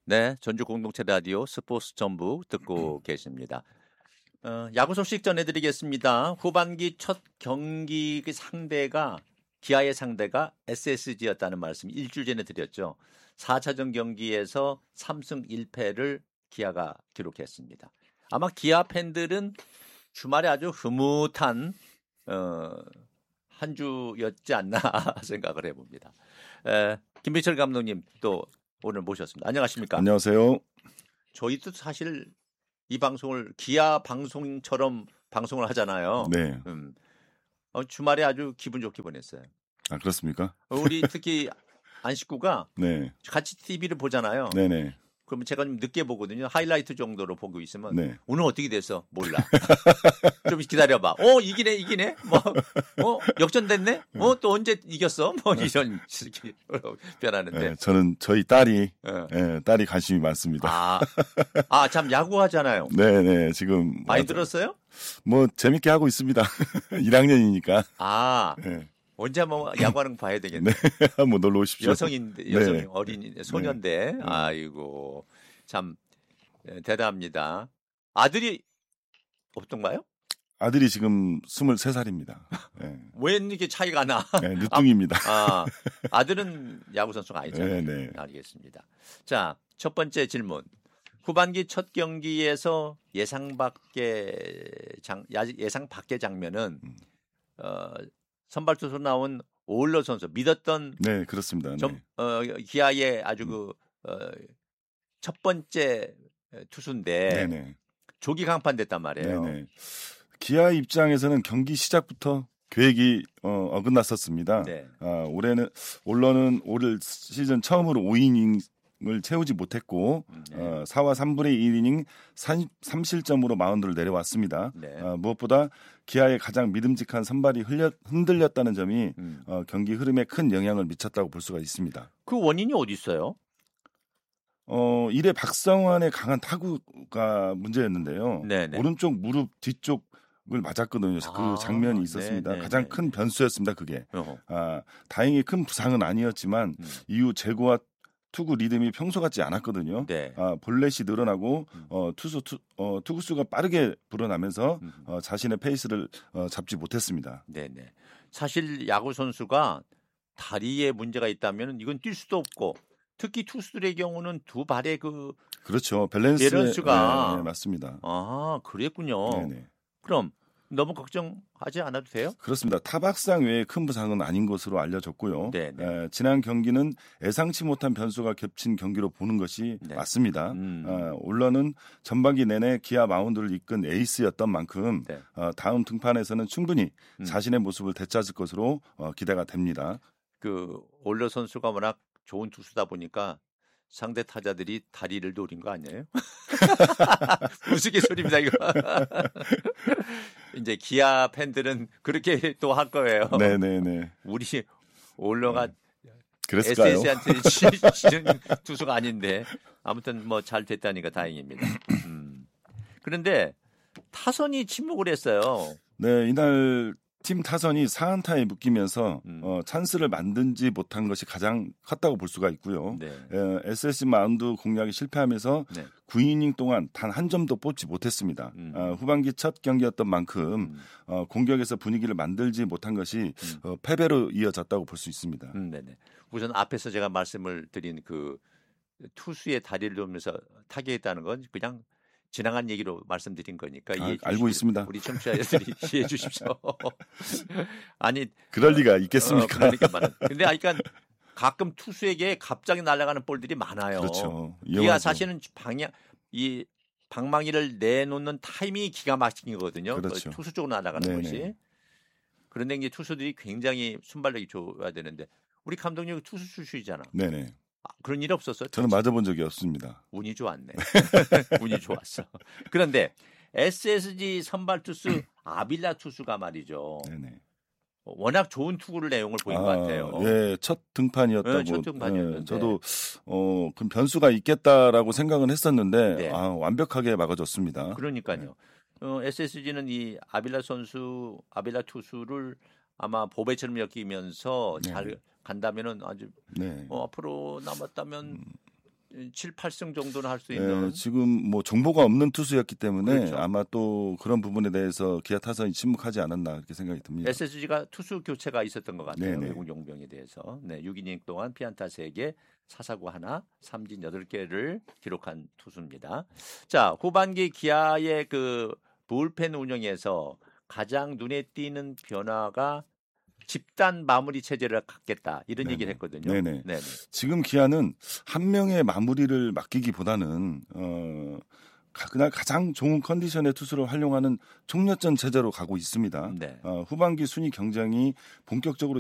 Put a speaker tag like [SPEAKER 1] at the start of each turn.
[SPEAKER 1] 네, 전주 공동체 라디오 스포츠 전부 듣고 계십니다. 야구 소식 전해드리겠습니다. 후반기 첫 경기 기아의 상대가 SSG였다는 말씀 일주일 전에 드렸죠. 4차전 경기에서 3승 1패를 기아가 기록했습니다. 아마 기아 팬들은 주말에 아주 흐뭇한 한 주였지 않나 생각을 해봅니다. 김민철 감독님 또 오늘 모셨습니다. 안녕하십니까?
[SPEAKER 2] 안녕하세요.
[SPEAKER 1] 저희도 사실 이 방송을 기아 방송처럼 방송을 하잖아요.
[SPEAKER 2] 네.
[SPEAKER 1] 주말에 아주 기분 좋게 보냈어요.
[SPEAKER 2] 아, 그렇습니까?
[SPEAKER 1] 우리 특히 안 식구가
[SPEAKER 2] 네.
[SPEAKER 1] 같이 TV를 보잖아요.
[SPEAKER 2] 네네.
[SPEAKER 1] 그러면 제가 좀 늦게 보거든요. 하이라이트 정도로 보고 있으면
[SPEAKER 2] 네.
[SPEAKER 1] 오늘 어떻게 됐어? 몰라. 좀 기다려봐. 이기네. 역전됐네. 또 언제 이겼어? 이런 식이 변하는데.
[SPEAKER 2] 네, 저는 저희 딸이 딸이 관심이 많습니다.
[SPEAKER 1] 참 야구하잖아요.
[SPEAKER 2] 네네. 지금
[SPEAKER 1] 많이 들었어요?
[SPEAKER 2] 뭐 재밌게 하고 있습니다. 1학년이니까.
[SPEAKER 1] 네. 언제 한번 야구하는 거 봐야 되겠네.
[SPEAKER 2] 네, 한번 놀러 오십시오.
[SPEAKER 1] 여성 어린이 소년대. 네. 아이고 참 대단합니다. 아들이 없던가요?
[SPEAKER 2] 아들이 지금 23살입니다. 네.
[SPEAKER 1] 왜 이렇게 차이가 나?
[SPEAKER 2] 네, 늦둥입니다.
[SPEAKER 1] 아들은 야구 선수가 아니잖아요.
[SPEAKER 2] 네.
[SPEAKER 1] 알겠습니다. 자, 첫 번째 질문. 후반기 첫 경기에서 예상 밖의 장면은 선발 투수 나온 오일러 선수 믿었던
[SPEAKER 2] 네 그렇습니다.
[SPEAKER 1] 기아의 아주 첫 번째 투수인데
[SPEAKER 2] 네네.
[SPEAKER 1] 조기 강판됐단 말이에요.
[SPEAKER 2] 네네. 기아 입장에서는 경기 시작부터 계획이 어긋났었습니다. 네. 올러는 올 시즌 처음으로 5이닝을 채우지 못했고 4와 3분의 1이닝 3실점으로 마운드를 내려왔습니다. 네. 무엇보다 기아의 가장 믿음직한 선발이 흔들렸다는 점이 경기 흐름에 큰 영향을 미쳤다고 볼 수가 있습니다.
[SPEAKER 1] 그 원인이 어디 있어요?
[SPEAKER 2] 1회 박성환의 강한 타구가 문제였는데요. 네네. 오른쪽 무릎 뒤쪽을 맞았거든요. 그 장면이 있었습니다. 네네. 가장 큰 변수였습니다. 그게. 다행히 큰 부상은 아니었지만 이후 제구와 투구 리듬이 평소 같지 않았거든요. 네. 볼넷이 늘어나고 투구수가 빠르게 불어나면서 자신의 페이스를 잡지 못했습니다.
[SPEAKER 1] 네네. 사실 야구 선수가 다리에 문제가 있다면 이건 뛸 수도 없고 특히 투수들의 경우는 두 발의
[SPEAKER 2] 그렇죠. 밸런스가 네, 맞습니다.
[SPEAKER 1] 그랬군요. 네네. 그럼 너무 걱정하지 않아도 돼요?
[SPEAKER 2] 그렇습니다. 타박상 외에 큰 부상은 아닌 것으로 알려졌고요. 지난 경기는 예상치 못한 변수가 겹친 경기로 보는 것이 맞습니다. 올러는 전반기 내내 기아 마운드를 이끈 에이스였던 만큼 다음 등판에서는 충분히 자신의 모습을 되찾을 것으로 기대가 됩니다.
[SPEAKER 1] 올러 선수가 워낙 좋은 투수다 보니까 상대 타자들이 다리를 노린 거 아니에요? 우스갯소리입니다 이거. 이제 기아 팬들은 그렇게 또 할 거예요.
[SPEAKER 2] 네네네.
[SPEAKER 1] 우리 올러가
[SPEAKER 2] 그랬을까요?
[SPEAKER 1] SS한테 치는 투수가 아닌데 아무튼 뭐 잘 됐다니까 다행입니다. 그런데 타선이 침묵을 했어요.
[SPEAKER 2] 네, 이날 팀 타선이 4안타에 묶이면서 찬스를 만들지 못한 것이 가장 컸다고 볼 수가 있고요. 네. SS 마운드 공략이 실패하면서 9이닝 동안 단 한 점도 뽑지 못했습니다. 후반기 첫 경기였던 만큼 공격에서 분위기를 만들지 못한 것이 패배로 이어졌다고 볼 수 있습니다.
[SPEAKER 1] 네네. 우선 앞에서 제가 말씀을 드린 그 투수의 다리를 놓으면서 타격했다는 건 그냥 지나간 얘기로 말씀드린 거니까
[SPEAKER 2] 알고 있습니다.
[SPEAKER 1] 우리 청취자들이 이해해 주십시오. 아니
[SPEAKER 2] 그럴 리가 있겠습니까?
[SPEAKER 1] 그러니까 근데 그러니까 가끔 투수에게 갑자기 날아가는 볼들이 많아요.
[SPEAKER 2] 그렇죠.
[SPEAKER 1] 이가 사실은 이 방망이를 내놓는 타이밍이 기가 막힌거거든요.
[SPEAKER 2] 그렇죠.
[SPEAKER 1] 투수 쪽으로 날아가는 것이. 그런데 이제 투수들이 굉장히 순발력이 좋아야 되는데 우리 감독님 투수 출신이잖아.
[SPEAKER 2] 네네.
[SPEAKER 1] 그런 일 없었어요?
[SPEAKER 2] 저는 맞아본 적이 없습니다.
[SPEAKER 1] 운이 좋았네. 운이 좋았어. 그런데 SSG 선발 투수 아빌라 투수가 말이죠. 네네. 워낙 좋은 투구를 내용을 보인 것 같아요.
[SPEAKER 2] 예, 첫 등판이었다고.
[SPEAKER 1] 첫 등판이었는데.
[SPEAKER 2] 저도 그 변수가 있겠다라고 생각은 했었는데 완벽하게 막아줬습니다.
[SPEAKER 1] 그러니까요. SSG는 이 아빌라 투수를 아마 보배처럼 엮이면서 잘 간다면은 아주 앞으로 남았다면 7, 8승 정도는 할 수 있는.
[SPEAKER 2] 지금 뭐 정보가 없는 투수였기 때문에 그렇죠. 아마 또 그런 부분에 대해서 기아 타선이 침묵하지 않았나 그렇게 생각이 듭니다.
[SPEAKER 1] SSG가 투수 교체가 있었던 것 같아요. 외국 용병에 대해서. 6이닝 동안 피안타 3개, 사사구 1, 삼진 8개를 기록한 투수입니다. 자, 후반기 기아의 그 불펜 운영에서 가장 눈에 띄는 변화가 집단 마무리 체제를 갖겠다 이런 얘기를 했거든요.
[SPEAKER 2] 네네. 지금 기아는 한 명의 마무리를 맡기기보다는 그날 가장 좋은 컨디션의 투수를 활용하는 총력전 체제로 가고 있습니다. 후반기 순위 경쟁이 본격적으로